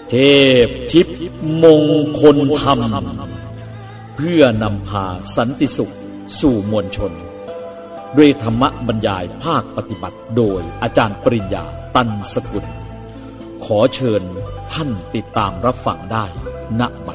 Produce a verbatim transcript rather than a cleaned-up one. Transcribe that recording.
เทพชิปมงคลธรรมเพื่อนำพาสันติสุขสู่มวลชนด้วยธรรมบรรยายภาคปฏิบัติโดยอาจารย์ปริญญาตันสกุลขอเชิญท่านติดตามรับฟังได้ณ